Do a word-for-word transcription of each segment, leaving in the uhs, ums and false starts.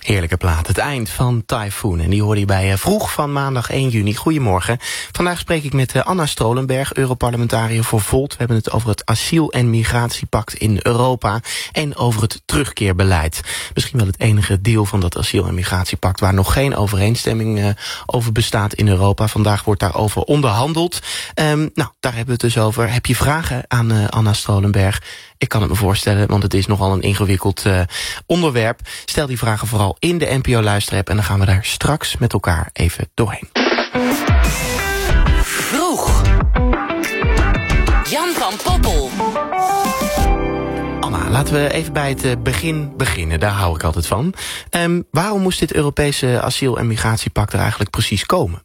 Heerlijke plaat. Het eind van Typhoon. En die hoorde je bij Vroeg van maandag één juni. Goedemorgen. Vandaag spreek ik met Anna Strolenberg, Europarlementariër voor Volt. We hebben het over het asiel- en migratiepact in Europa en over het terugkeerbeleid. Misschien wel het enige deel van dat asiel- en migratiepact waar nog geen overeenstemming uh, over bestaat in Europa. Vandaag wordt daarover onderhandeld. Um, nou, daar hebben we het dus over. Heb je vragen aan uh, Anna Strolenberg? Ik kan het me voorstellen, want het is nogal een ingewikkeld uh, onderwerp. Stel die vragen vooral in de N P O-luisterapp en dan gaan we daar straks met elkaar even doorheen. Vroeg. Jan van Poppel. Anna, laten we even bij het begin beginnen. Daar hou ik altijd van. Um, waarom moest dit Europese asiel- en migratiepact er eigenlijk precies komen?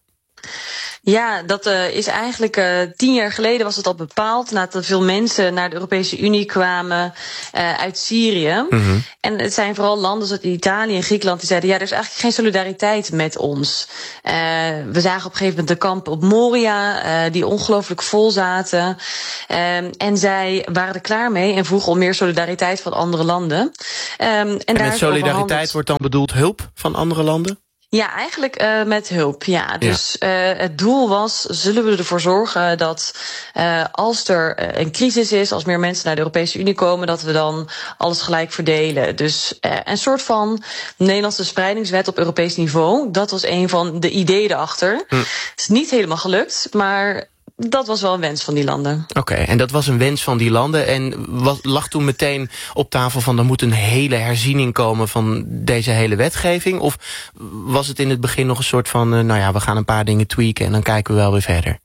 Ja, dat uh, is eigenlijk uh, tien jaar geleden was het al bepaald, nadat er veel mensen naar de Europese Unie kwamen uh, uit Syrië. Mm-hmm. En het zijn vooral landen zoals Italië en Griekenland die zeiden, ja, er is eigenlijk geen solidariteit met ons. Uh, we zagen op een gegeven moment de kampen op Moria, uh, die ongelooflijk vol zaten. Um, en zij waren er klaar mee en vroegen om meer solidariteit van andere landen. Um, en en daar met solidariteit wordt dan bedoeld hulp van andere landen? Ja, eigenlijk uh, met hulp. Ja, dus ja. Uh, het doel was, zullen we ervoor zorgen dat uh, als er uh, een crisis is, als meer mensen naar de Europese Unie komen, dat we dan alles gelijk verdelen. Dus uh, een soort van Nederlandse spreidingswet op Europees niveau. Dat was een van de ideeën erachter. Hm. Het is niet helemaal gelukt, maar dat was wel een wens van die landen. Oké, okay, en dat was een wens van die landen. En wat lag toen meteen op tafel van, er moet een hele herziening komen van deze hele wetgeving? Of was het in het begin nog een soort van, uh, nou ja, we gaan een paar dingen tweaken en dan kijken we wel weer verder?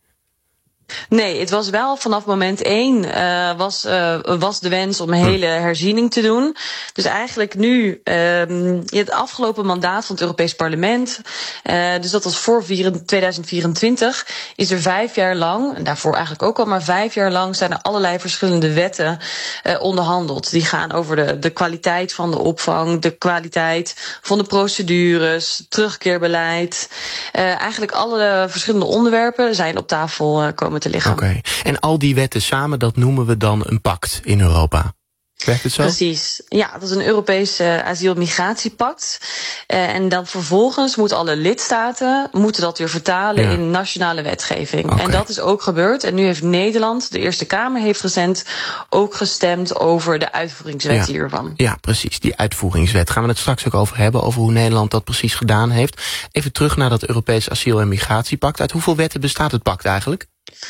Nee, het was wel vanaf moment één uh, was, uh, was de wens om een hele herziening te doen. Dus eigenlijk nu, uh, het afgelopen mandaat van het Europees Parlement, uh, dus dat was voor tweeduizend vierentwintig, is er vijf jaar lang, en daarvoor eigenlijk ook al, maar vijf jaar lang zijn er allerlei verschillende wetten uh, onderhandeld. Die gaan over de, de kwaliteit van de opvang, de kwaliteit van de procedures, terugkeerbeleid. Uh, eigenlijk alle verschillende onderwerpen zijn op tafel uh, komen te liggen. Oké, okay. En al die wetten samen, dat noemen we dan een pact in Europa. Werkt het zo? Precies. Ja, dat is een Europees uh, asiel-migratiepact. Uh, en dan vervolgens moeten alle lidstaten moeten dat weer vertalen ja. in nationale wetgeving. Okay. En dat is ook gebeurd. En nu heeft Nederland, de Eerste Kamer heeft recent ook gestemd over de uitvoeringswet ja. hiervan. Ja, precies. Die uitvoeringswet. Gaan we het straks ook over hebben, over hoe Nederland dat precies gedaan heeft. Even terug naar dat Europees asiel- en migratiepact. Uit hoeveel wetten bestaat het pact eigenlijk?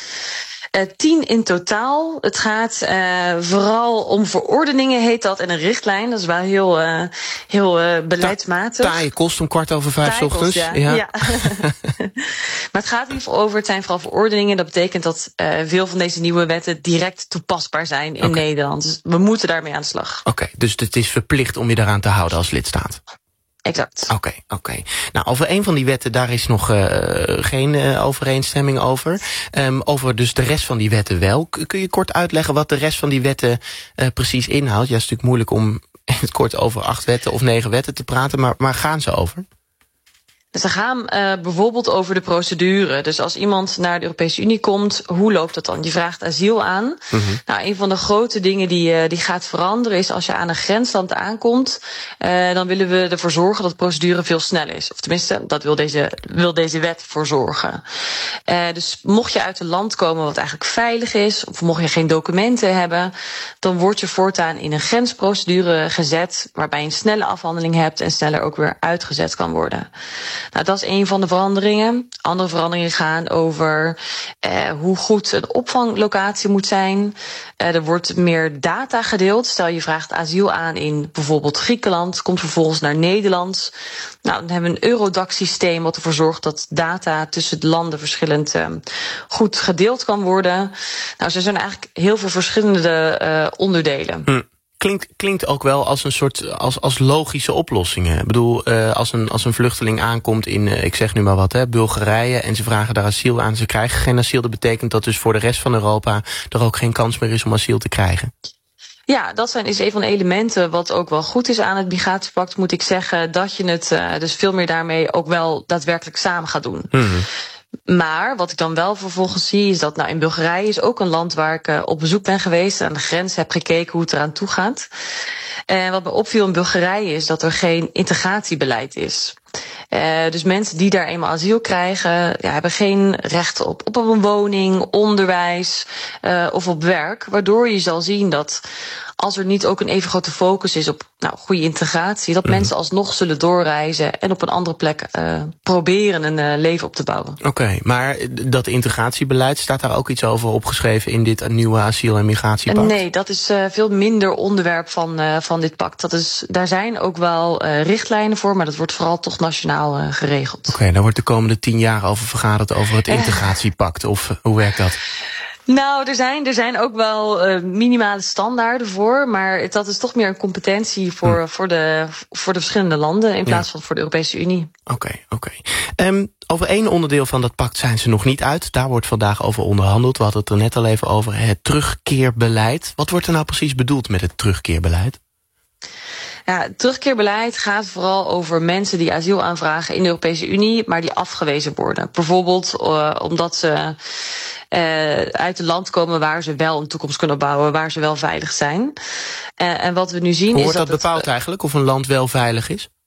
Uh, tien in totaal. Het gaat uh, vooral om verordeningen, heet dat, en een richtlijn. Dat is wel heel, uh, heel uh, beleidsmatig. Ta- taaie kost om kwart over vijf Taaie ochtends. Kost, ja. Ja. Ja. Maar het gaat in ieder geval over, het zijn vooral verordeningen. Dat betekent dat uh, veel van deze nieuwe wetten direct toepasbaar zijn in okay. Nederland. Dus we moeten daarmee aan de slag. Oké, okay, dus het is verplicht om je daaraan te houden als lidstaat. Exact. Oké, okay, oké. Okay. Nou, over een van die wetten, daar is nog uh, geen uh, overeenstemming over. Um, over dus de rest van die wetten wel. K- kun je kort uitleggen wat de rest van die wetten uh, precies inhoudt? Ja, het is natuurlijk moeilijk om in het kort over acht wetten of negen wetten te praten, maar, maar gaan ze over? Dus ze gaan uh, bijvoorbeeld over de procedure. Dus als iemand naar de Europese Unie komt, hoe loopt dat dan? Je vraagt asiel aan. Mm-hmm. Nou, een van de grote dingen die, uh, die gaat veranderen is, als je aan een grensland aankomt, uh, dan willen we ervoor zorgen dat de procedure veel sneller is. Of tenminste, dat wil deze, wil deze wet voor zorgen. Uh, dus mocht je uit een land komen wat eigenlijk veilig is, of mocht je geen documenten hebben, dan word je voortaan in een grensprocedure gezet, waarbij je een snelle afhandeling hebt en sneller ook weer uitgezet kan worden. Nou, dat is een van de veranderingen. Andere veranderingen gaan over uh, hoe goed een opvanglocatie moet zijn. Uh, er wordt meer data gedeeld. Stel je vraagt asiel aan in bijvoorbeeld Griekenland, komt vervolgens naar Nederland. Nou, dan hebben we een Eurodac-systeem wat ervoor zorgt dat data tussen de landen verschillend uh, goed gedeeld kan worden. Nou, er zijn eigenlijk heel veel verschillende uh, onderdelen. Hm. Klinkt, klinkt ook wel als een soort als, als logische oplossingen. Ik bedoel, uh, als, een, als een vluchteling aankomt in, uh, ik zeg nu maar wat, hè, Bulgarije, en ze vragen daar asiel aan, ze krijgen geen asiel. Dat betekent dat dus voor de rest van Europa er ook geen kans meer is om asiel te krijgen. Ja, dat zijn, is een van de elementen wat ook wel goed is aan het migratiepact, moet ik zeggen, dat je het uh, dus veel meer daarmee ook wel daadwerkelijk samen gaat doen. Mm-hmm. Maar wat ik dan wel vervolgens zie is dat nou in Bulgarije is ook een land waar ik uh, op bezoek ben geweest. Aan de grens heb gekeken hoe het eraan toe gaat. En wat me opviel in Bulgarije is dat er geen integratiebeleid is. Uh, dus mensen die daar eenmaal asiel krijgen, ja, hebben geen recht op, op een woning, onderwijs uh, of op werk. Waardoor je zal zien dat als er niet ook een even grote focus is op nou, goede integratie, dat mm. mensen alsnog zullen doorreizen en op een andere plek uh, proberen een uh, leven op te bouwen. Oké, okay, maar dat integratiebeleid, staat daar ook iets over opgeschreven in dit nieuwe asiel- en migratiepact? Nee, dat is uh, veel minder onderwerp van, uh, van dit pact. Dat is, daar zijn ook wel uh, richtlijnen voor, maar dat wordt vooral toch nationaal uh, geregeld. Oké, okay, daar wordt de komende tien jaar over vergaderd over het integratiepact, of uh, hoe werkt dat? Nou, er zijn, er zijn ook wel uh, minimale standaarden voor, maar het, dat is toch meer een competentie voor, hm. voor, de, voor de verschillende landen in plaats ja. van voor de Europese Unie. Oké, okay, oké. Okay. Um, over één onderdeel van dat pact zijn ze nog niet uit. Daar wordt vandaag over onderhandeld. We hadden het er net al even over, het terugkeerbeleid. Wat wordt er nou precies bedoeld met het terugkeerbeleid? Ja, het terugkeerbeleid gaat vooral over mensen die asiel aanvragen in de Europese Unie, maar die afgewezen worden. Bijvoorbeeld uh, omdat ze uh, uit een land komen waar ze wel een toekomst kunnen bouwen, waar ze wel veilig zijn. Uh, en wat we nu zien Hoe is wordt dat, dat bepaald het, eigenlijk, of een land wel veilig is?